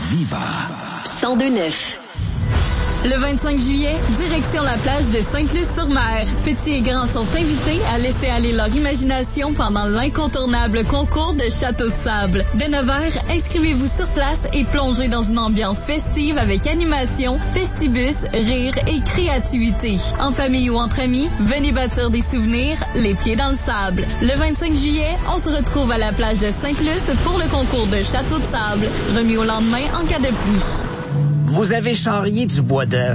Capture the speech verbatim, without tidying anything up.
Viva cent deux neuf. Le vingt-cinq juillet, direction la plage de Sainte-Luce-sur-Mer. Petits et grands sont invités à laisser aller leur imagination pendant l'incontournable concours de château de sable. Dès neuf heures, inscrivez-vous sur place et plongez dans une ambiance festive avec animation, festibus, rire et créativité. En famille ou entre amis, venez bâtir des souvenirs, les pieds dans le sable. Le vingt-cinq juillet, on se retrouve à la plage de Sainte-Luce pour le concours de château de sable, remis au lendemain en cas de pluie. Vous avez charrié du bois d'œuvre.